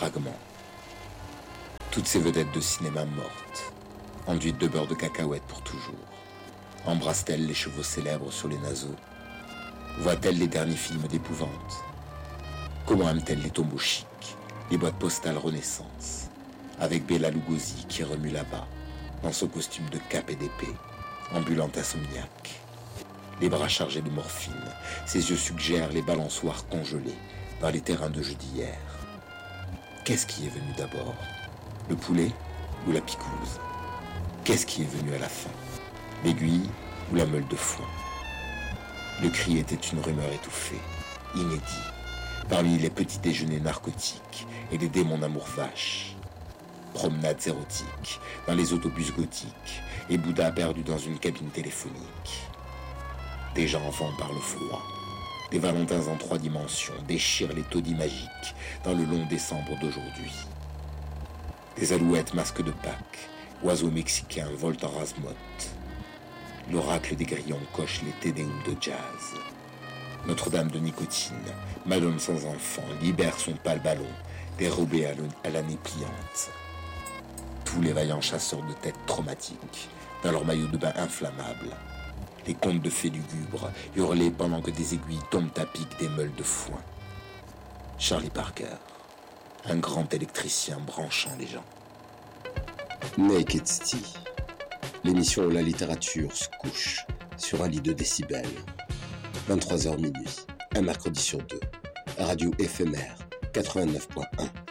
fragments. Toutes ces vedettes de cinéma mortes, enduites de beurre de cacahuète pour toujours, embrassent-elles les chevaux célèbres sur les naseaux? Voient-elles les derniers films d'épouvante? Comment aiment-elles les tombeaux chics, les boîtes postales Renaissance, avec Bela Lugosi qui remue là-bas, dans son costume de cape et d'épée, ambulante insomniaque, les bras chargés de morphine, ses yeux suggèrent les balançoires congelées dans les terrains de jeu d'hier. Qu'est-ce qui est venu d'abord? Le poulet ou la picouse? Qu'est-ce qui est venu à la fin? L'aiguille ou la meule de foin? Le cri était une rumeur étouffée, inédit, parmi les petits déjeuners narcotiques et les démons d'amour vache. Promenades érotiques dans les autobus gothiques et Bouddha perdu dans une cabine téléphonique. Des gens enfants par le froid. Des Valentins en 3 dimensions déchirent les taudis magiques dans le long décembre d'aujourd'hui. Des alouettes masques de Pâques, oiseaux mexicains volent en rase-motte. L'oracle des grillons coche les tédéums de jazz. Notre-Dame de nicotine, Madone sans enfant, libère son pâle ballon, dérobé à l'année pliante. Tous les vaillants chasseurs de têtes traumatiques, dans leurs maillots de bain inflammables. Les contes de fées lugubres, hurlés pendant que des aiguilles tombent à pic des meules de foin. Charlie Parker, un grand électricien branchant les gens. Naked City, l'émission où la littérature se couche sur un lit de décibels. 23h minuit, un mercredi sur 2, radio éphémère 89.1.